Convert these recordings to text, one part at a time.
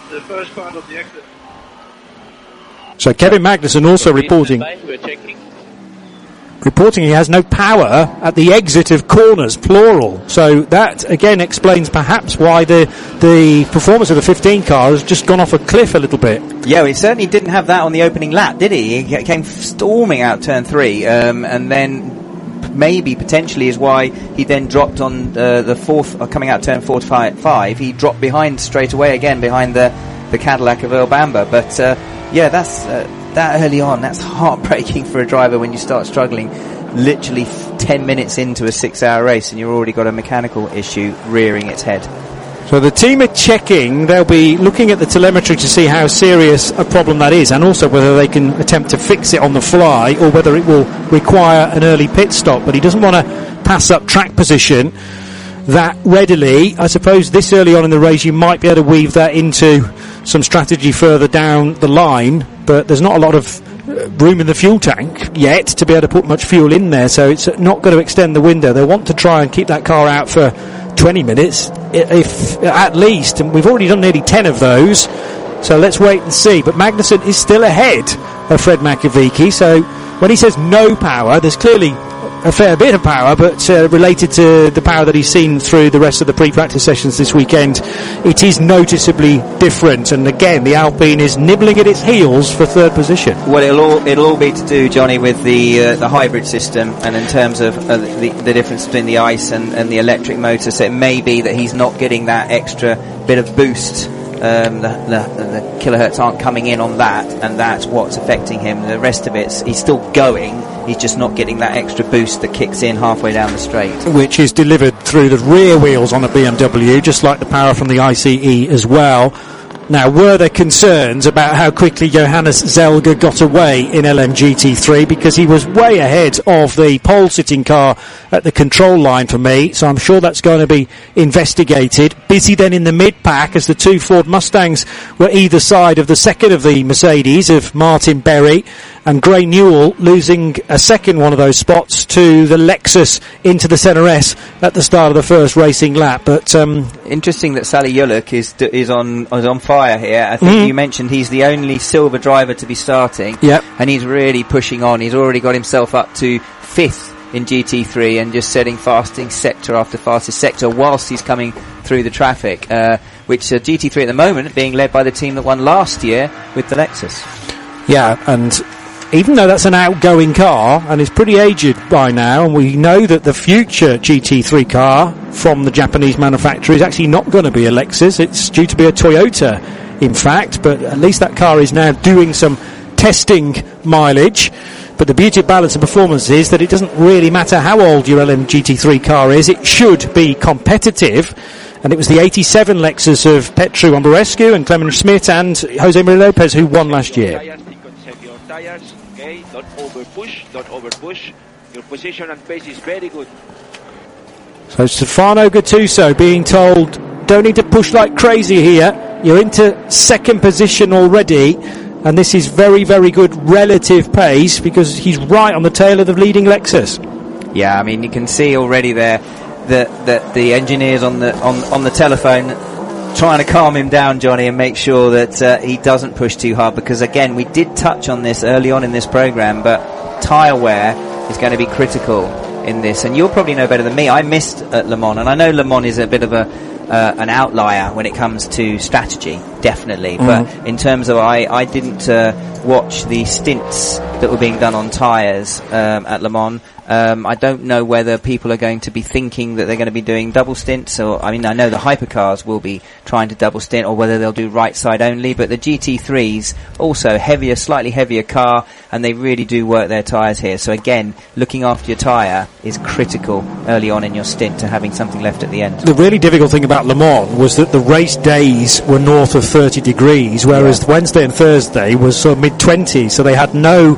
the first part of the exit. So Kevin Magnussen also reporting he has no power at the exit of corners, plural. So that again explains perhaps why the performance of the 15 car has just gone off a cliff a little bit. Yeah, he certainly didn't have that on the opening lap, did he? He came storming out turn 3, and then maybe potentially is why he then dropped on the fourth, coming out turn 4 to 5. He dropped behind straight away again behind the Cadillac of Earl Bamber. But yeah, that's that early on, that's heartbreaking for a driver when you start struggling literally 10 minutes into a 6-hour race and you've already got a mechanical issue rearing its head. So the team are checking, they'll be looking at the telemetry to see how serious a problem that is, and also whether they can attempt to fix it on the fly or whether it will require an early pit stop. But he doesn't want to pass up track position that readily. I suppose this early on in the race you might be able to weave that into some strategy further down the line, but there's not a lot of room in the fuel tank yet to be able to put much fuel in there, so it's not going to extend the window. They want to try and keep that car out for 20 minutes, if at least, and we've already done nearly 10 of those, so let's wait and see. But Magnussen is still ahead of Fred Makowiecki, so when he says no power, there's clearly a fair bit of power, but related to the power that he's seen through the rest of the pre-practice sessions this weekend, it is noticeably different. And again, the Alpine is nibbling at its heels for third position. Well, it'll all be to do, Johnny, with the hybrid system, and in terms of the difference between the ICE and the electric motor. So it may be that he's not getting that extra bit of boost. The kilohertz aren't coming in on that, and that's what's affecting him. The rest of it, he's still going, he's just not getting that extra boost that kicks in halfway down the straight, which is delivered through the rear wheels on a BMW, just like the power from the ICE as well. Now, were there concerns about how quickly Johannes Zelger got away in LMGT3, because he was way ahead of the pole-sitting car at the control line for me, so I'm sure that's going to be investigated. Busy then in the mid-pack as the two Ford Mustangs were either side of the second of the Mercedes of Martin Berry, and Gray Newell losing a second one of those spots to the Lexus into the Senna S at the start of the first racing lap. But interesting that Sally Yuluk is on fire here. I think you mentioned he's the only silver driver to be starting. Yep. And he's really pushing on. He's already got himself up to 5th in GT3 and just setting fastest sector after fastest sector whilst he's coming through the traffic, which GT3 at the moment being led by the team that won last year with the Lexus. Yeah, and even though that's an outgoing car and is pretty aged by now, and we know that the future GT3 car from the Japanese manufacturer is actually not going to be a Lexus, it's due to be a Toyota in fact, but at least that car is now doing some testing mileage. But the beauty of balance and performance is that it doesn't really matter how old your LMGT3 car is, it should be competitive. And it was the 87 Lexus of Petru Ambarescu and Clement Schmidt and Jose Maria Lopez who won last year. Okay, don't overpush. Your position and pace is very good. So Stefano Gattuso being told, don't need to push like crazy here. You're into second position already, and this is very, very good relative pace because he's right on the tail of the leading Lexus. Yeah, I mean, you can see already there that the engineers on the telephone trying to calm him down, Johnny, and make sure that he doesn't push too hard, because again, we did touch on this early on in this program, but tyre wear is going to be critical in this, and you'll probably know better than me. I missed at Le Mans, and I know Le Mans is a bit of an outlier when it comes to strategy, definitely, but in terms of I didn't watch the stints that were being done on tyres at Le Mans. I don't know whether people are going to be thinking that they're going to be doing double stints, or I mean, I know the hypercars will be trying to double stint, or whether they'll do right side only, but the GT3s also heavier, slightly heavier car, and they really do work their tyres here. So again, looking after your tyre is critical early on in your stint to having something left at the end. The really difficult thing about Le Mans was that the race days were north of 30 degrees, whereas Wednesday and Thursday was sort of mid-20s, so they had no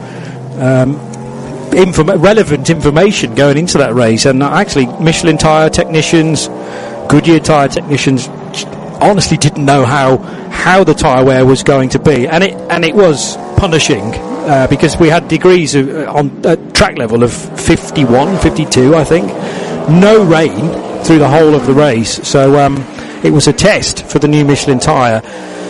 relevant information going into that race. And actually Michelin tyre technicians, Goodyear tyre technicians honestly didn't know how the tyre wear was going to be, and it was punishing because we had degrees on track level of 51, 52 I think, no rain through the whole of the race, so it was a test for the new Michelin tyre.